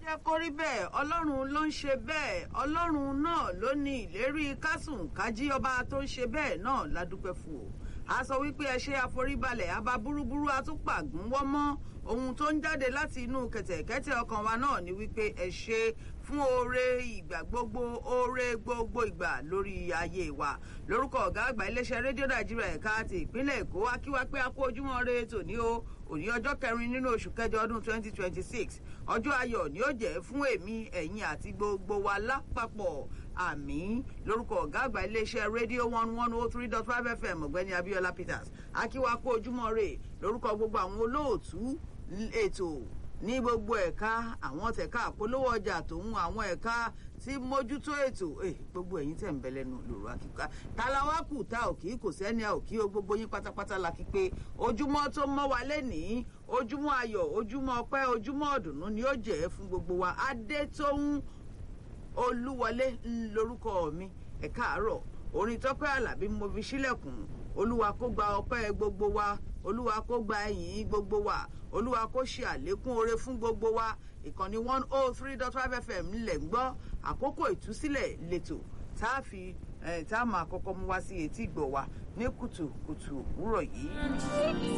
jẹ́ kó rí bẹ́ẹ̀ ọlọ́run ló ń ṣe bẹ́ẹ̀ ọlọ́run náà ló ní ìlérí kásùn kájí ọba tó ń ṣe bẹ́ẹ̀ náà ládùúpẹ́ fún o a sọ wípé ẹ ṣe àforíbalẹ̀ àbá burúburú atúpàgùn wọ́n mọ́ ohun tó ń jáde láti inú kẹ̀tẹ̀kẹ́tẹ̀ ọkàn wa náà ni wípé ẹ ṣe fún oore ìgbà gbogbo oore gbogbo ìgbà lórí ayé wa lórúkọ ọ̀gá àgbà iléeṣẹ́ rédíò nàìjíríà ẹ̀ka ti ìpínlẹ̀ èkó akíwá pé a kú ojúmọ́ ire tòní o òní ọjọ́ 4 nínú oṣù kẹjọ ọdún 2026 ọjọ́ ayọ̀ ni ó jẹ́ fún èmi ẹ̀yin àti gbogbo wa lápapọ̀ àmín lórúkọ ọ̀gá àgbà iléeṣẹ́ rédíò 103.5 FM ọ̀gbẹ́ni abiola peters akíwá kú ojúmọ́ ire lórúkọ gbogbo àwọn olóòtú ètò ní gbogbo ẹ̀ka àwọn tẹ̀ka àpolówó ọjà tòun àwọn ẹ̀ka tí mójútó ètò gbogbo ẹ̀yin tẹ̀ ń bẹ lẹ́nu lòrò àkíká tàlàwákù tá òkì kò sẹ́ni òkì o gbogbo yín pátápátá la kí pé ojúmọ́ tó mọ́ wa lẹ́nìí ojúmọ́ ayọ̀ ojúmọ́ ọpẹ́ ojúmọ́ ọ̀dùnnú ni ó jẹ́ fún gbogbo wa adétóhùn olúwọlé lórúkọ mi ẹ káàárọ̀ orin tọ́pẹ́ àlàbí mo fi sílẹ̀kùn olúwa kó gba ọpẹ́ gbogbo wa olúwa kó gba ẹ̀yìn gbogbo wa olúwa kó ṣe àlékún oore fún gbogbo wa ìkànnì 103.5 FM ńlẹ̀ ń gbọ́ àkókò ìtúsílẹ̀ lẹ́tọ̀ tá a máa kọ́kọ́ mú wá sí etí ìgbọ̀ wa ní kùtùkùtù òwúrọ̀ yìí.